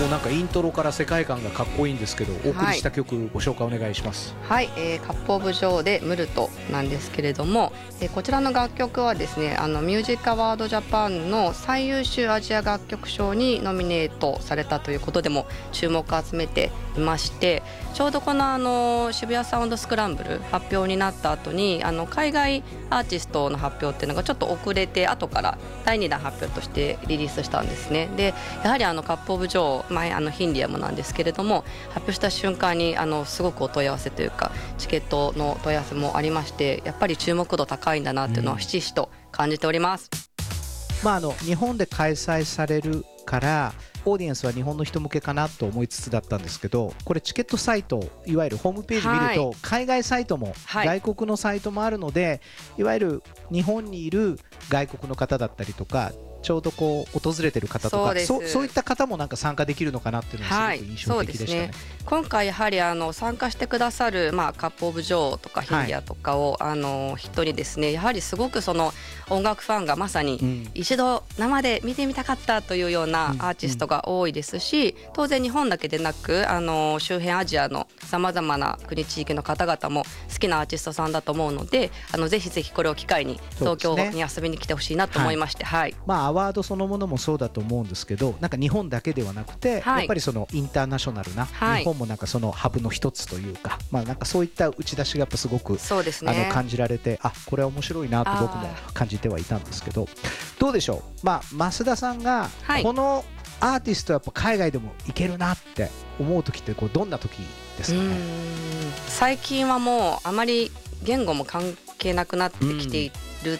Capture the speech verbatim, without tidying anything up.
もうなんかイントロから世界観がかっこいいんですけど、お送りした曲ご紹介お願いします。 はい、えー、カップオブジョーでムルトなんですけれども、えー、こちらの楽曲はですね、あのミュージックアワードジャパンの最優秀アジア楽曲賞にノミネートされたということでも注目を集めていまして、ちょうどこのあの渋谷サウンドスクランブル発表になった後に、あの海外アーティストの発表っていうのがちょっと遅れて、後からだいにだん発表としてリリースしたんですね。でやはりあのカップオブジョー、前あのヒンリアムなんですけれども、発表した瞬間にあのすごくお問い合わせというかチケットの問い合わせもありまして、やっぱり注目度高いんだなっていうのはひしひしと感じております。 うん、まあ、あの日本で開催されるからオーディエンスは日本の人向けかなと思いつつだったんですけど、これチケットサイト、いわゆるホームページ見ると、はい、海外サイトも、はい、外国のサイトもあるので、いわゆる日本にいる外国の方だったりとか、ちょうどこう訪れてる方とか、そう、そういった方もなんか参加できるのかなっていうのがすごく印象的でしたね。はい、そうですね。 今回やはりあの参加してくださる、まあ、カップオブジョーとかヒンリアとかを、はい、あの人にですね、やはりすごくその音楽ファンがまさに一度生で見てみたかったというようなアーティストが多いですし、うんうん、当然日本だけでなくあの周辺アジアのさまざまな国地域の方々も好きなアーティストさんだと思うので、あのぜひぜひこれを機会に東京に遊びに来てほしいなと思いまして、はい、 まあ、アワードそのものもそうだと思うんですけど、なんか日本だけではなくて、はい、やっぱりそのインターナショナルな、はい、日本もなんかそのハブの一つというか、まあ、なんかそういった打ち出しがやっぱすごくそうです、ね、あの感じられて、あ、これは面白いなと僕も感じてはいたんですけど、どうでしょう、まあ、増田さんがこのアーティストやっぱ海外でもいけるなって思う時ってこうどんな時ですかね。 うーん、最近はもうあまり言語も関係なくなってきてい